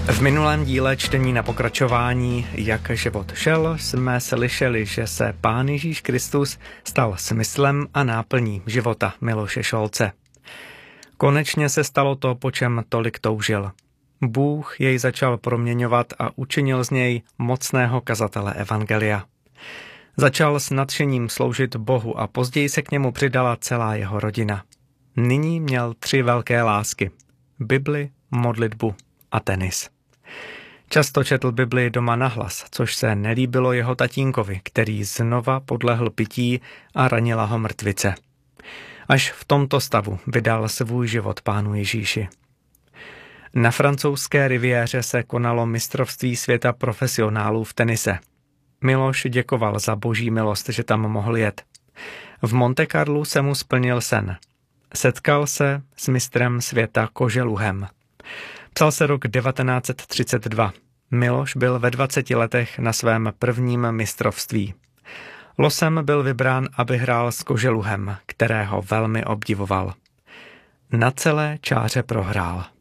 V minulém díle čtení na pokračování Jak život šel jsme slyšeli, že se Pán Ježíš Kristus stal smyslem a náplní života Miloše Šolce. Konečně se stalo to, po čem tolik toužil. Bůh jej začal proměňovat a učinil z něj mocného kazatele evangelia. Začal s nadšením sloužit Bohu a později se k němu přidala celá jeho rodina. Nyní měl 3 velké lásky: Bibli, modlitbu a tenis. Často četl Bibli doma nahlas, což se nelíbilo jeho tatínkovi, který znova podlehl pití a ranila ho mrtvice. Až v tomto stavu vydal svůj život Pánu Ježíši. Na francouzské riviéře se konalo mistrovství světa profesionálů v tenise. Miloš děkoval za boží milost, že tam mohl jet. V Monte Carlu se mu splnil sen. Setkal se s mistrem světa Koželuhem. Psal se rok 1932. Miloš byl ve 20 letech na svém prvním mistrovství. Losem byl vybrán, aby hrál s Koželuhem, kterého velmi obdivoval. Na celé čáře prohrál.